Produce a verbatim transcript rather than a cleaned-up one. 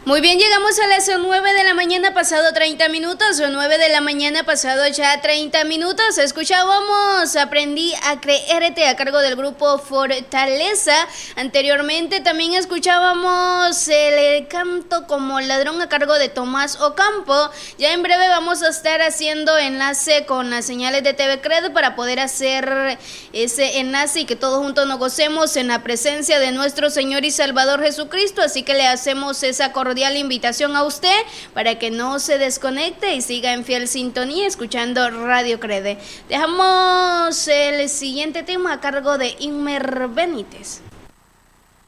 Muy bien, llegamos a las nueve de la mañana pasado treinta minutos, o nueve de la mañana pasado ya treinta minutos. Escuchábamos Aprendí a Creerte a cargo del grupo Fortaleza. Anteriormente también escuchábamos El Canto como Ladrón a cargo de Tomás Ocampo. Ya en breve vamos a estar haciendo enlace con las señales de T V Cred para poder hacer ese enlace y que todos juntos nos gocemos en la presencia de nuestro Señor y Salvador Jesucristo. Así que le hacemos esa cordial invitación a usted para que no se desconecte y siga en fiel sintonía escuchando Radio Crede. Dejamos el siguiente tema a cargo de Inmer Benítez.